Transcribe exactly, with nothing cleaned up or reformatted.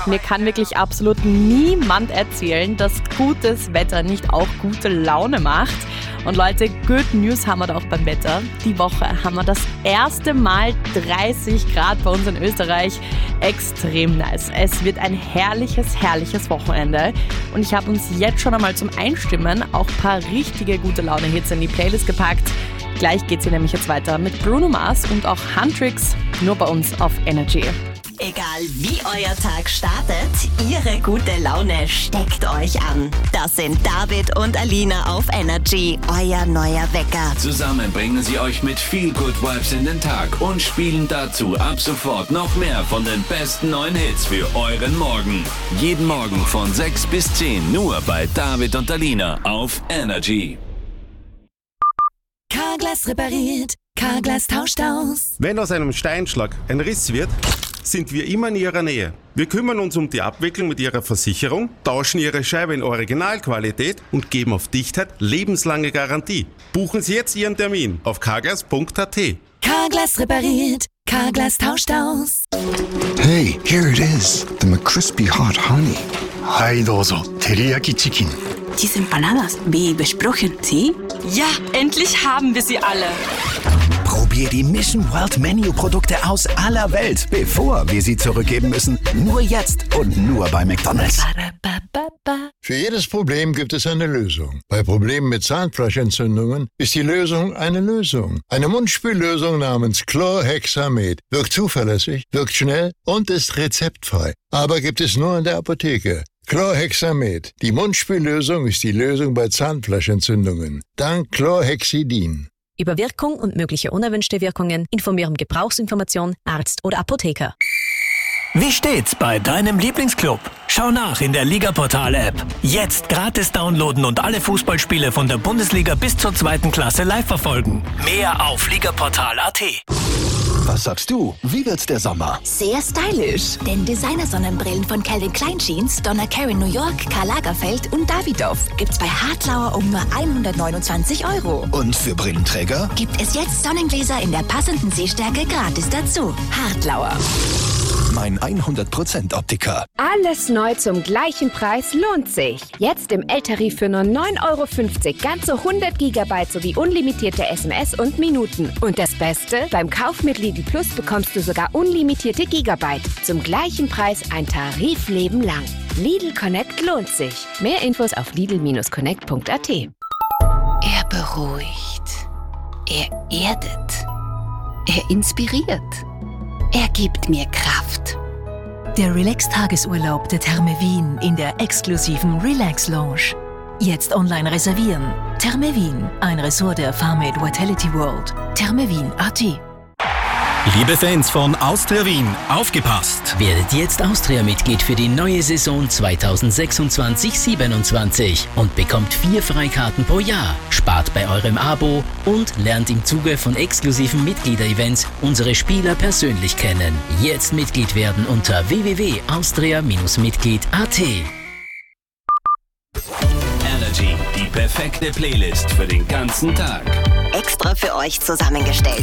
Mir kann wirklich absolut niemand erzählen, dass gutes Wetter nicht auch gute Laune macht. Und Leute, Good News haben wir da auch beim Wetter. Die Woche haben wir das erste Mal dreißig Grad bei uns in Österreich. Extrem nice. Es wird ein herrliches, herrliches Wochenende. Und ich habe uns jetzt schon einmal zum Einstimmen auch ein paar richtige gute Laune-Hits in die Playlist gepackt. Gleich geht's hier nämlich jetzt weiter mit Bruno Mars und auch Huntrix, nur bei uns auf Energy. Egal wie euer Tag startet, ihre gute Laune steckt euch an. Das sind David und Alina auf Energy, euer neuer Wecker. Zusammen bringen sie euch mit viel Good Vibes in den Tag und spielen dazu ab sofort noch mehr von den besten neuen Hits für euren Morgen. Jeden Morgen von sechs bis zehn nur bei David und Alina auf Energy. Carglass repariert, Carglass tauscht aus. Wenn aus einem Steinschlag ein Riss wird, sind wir immer in Ihrer Nähe. Wir kümmern uns um die Abwicklung mit Ihrer Versicherung, tauschen Ihre Scheibe in Originalqualität und geben auf Dichtheit lebenslange Garantie. Buchen Sie jetzt Ihren Termin auf carglass punkt a t. Carglass repariert, Carglass tauscht aus. Hey, here it is, the McCrispy Hot Honey. Hai, dozo, teriyaki chicken. Diese Empanadas, wie besprochen, ¿sí? Ja, endlich haben wir sie alle. Probier die Mission World Menu Produkte aus aller Welt, bevor wir sie zurückgeben müssen. Nur jetzt und nur bei McDonald's. Für jedes Problem gibt es eine Lösung. Bei Problemen mit Zahnfleischentzündungen ist die Lösung eine Lösung. Eine Mundspüllösung namens Chlorhexamed. Wirkt zuverlässig, wirkt schnell und ist rezeptfrei. Aber gibt es nur in der Apotheke. Chlorhexamed. Die Mundspüllösung ist die Lösung bei Zahnfleischentzündungen. Dank Chlorhexidin. Über Wirkung und mögliche unerwünschte Wirkungen informieren Gebrauchsinformation, Arzt oder Apotheker. Wie steht's bei deinem Lieblingsclub? Schau nach in der Ligaportal-App. Jetzt gratis downloaden und alle Fußballspiele von der Bundesliga bis zur zweiten Klasse live verfolgen. Mehr auf ligaportal punkt a t. Was sagst du? Wie wird's der Sommer? Sehr stylisch, denn Designer-Sonnenbrillen von Calvin Klein Jeans, Donna Karan New York, Karl Lagerfeld und Davidoff gibt's bei Hartlauer um nur hundertneunundzwanzig Euro. Und für Brillenträger? Gibt es jetzt Sonnengläser in der passenden Sehstärke gratis dazu. Hartlauer. Mein hundert Prozent Optiker. Alles neu zum gleichen Preis lohnt sich. Jetzt im L-Tarif für nur neun Euro fünfzig ganze hundert Gigabyte sowie unlimitierte S M S und Minuten. Und das Beste, beim Kauf mit Lidl Plus bekommst du sogar unlimitierte Gigabyte. Zum gleichen Preis ein Tarifleben lang. Lidl Connect lohnt sich. Mehr Infos auf lidl Bindestrich connect punkt a t. Er beruhigt. Er erdet. Er inspiriert. Er gibt mir Kraft. Der Relax-Tagesurlaub der Therme Wien in der exklusiven Relax Lounge. Jetzt online reservieren. Therme Wien, ein Ressort der Farmate Vitality World. therme wien punkt a t. Liebe Fans von Austria Wien, aufgepasst! Werdet jetzt Austria-Mitglied für die neue Saison zweitausendsechsundzwanzig siebenundzwanzig und bekommt vier Freikarten pro Jahr, spart bei eurem Abo und lernt im Zuge von exklusiven Mitgliederevents unsere Spieler persönlich kennen. Jetzt Mitglied werden unter w w w punkt austria Mitglied punkt a t. Energy, die perfekte Playlist für den ganzen Tag. Extra für euch zusammengestellt.